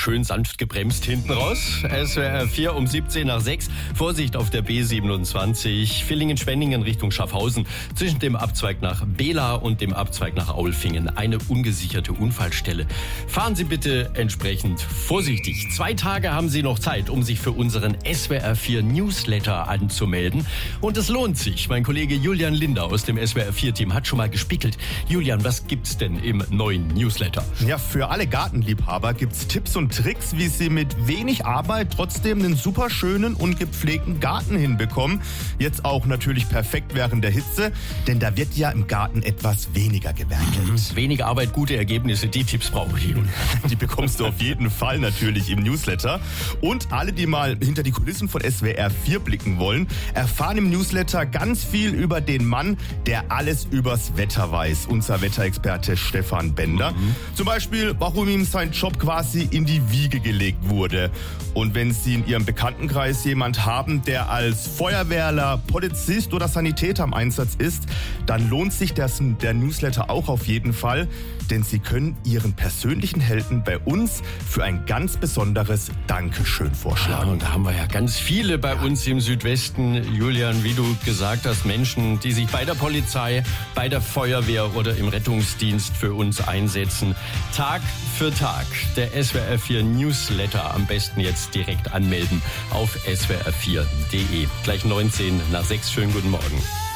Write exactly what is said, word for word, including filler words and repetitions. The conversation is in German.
schön sanft gebremst hinten raus. S W R vier um siebzehn nach sechs. Vorsicht auf der B siebenundzwanzig. Villingen-Schwenningen Richtung Schaffhausen. Zwischen dem Abzweig nach Bela und dem Abzweig nach Aulfingen. Eine ungesicherte Unfallstelle. Fahren Sie bitte entsprechend vorsichtig. Zwei Tage haben Sie noch Zeit, um sich für unseren S W R vier Newsletter anzumelden. Und es lohnt sich. Mein Kollege Julian Linder aus dem S W R vier Team hat schon mal gespickelt. Julian, was gibt's denn im neuen Newsletter? Ja, für alle Gartenliebhaber gibt's Tipps und Tricks, wie sie mit wenig Arbeit trotzdem einen super schönen und gepflegten Garten hinbekommen. Jetzt auch natürlich perfekt während der Hitze, denn da wird ja im Garten etwas weniger gewerkelt. Mhm. Wenig Arbeit, gute Ergebnisse, die Tipps brauche ich. Die bekommst du auf jeden Fall natürlich im Newsletter. Und alle, die mal hinter die Kulissen von S W R vier blicken wollen, erfahren im Newsletter ganz viel über den Mann, der alles übers Wetter weiß. Unser Wetterexperte Stefan Bender. Mhm. Zum Beispiel, warum ihm sein Job quasi in die Wiege gelegt wurde. Und wenn Sie in Ihrem Bekanntenkreis jemand haben, der als Feuerwehrler, Polizist oder Sanitäter im Einsatz ist, dann lohnt sich das, der Newsletter auch auf jeden Fall, denn Sie können Ihren persönlichen Helden bei uns für ein ganz besonderes Dankeschön vorschlagen. Ja, und da haben wir ja ganz viele bei uns im Südwesten, Julian, wie du gesagt hast, Menschen, die sich bei der Polizei, bei der Feuerwehr oder im Rettungsdienst für uns einsetzen. Tag für Tag der S W R vier Newsletter. Am besten jetzt direkt anmelden auf S W R vier punkt de. Gleich neunzehn nach sechs. Schönen guten Morgen.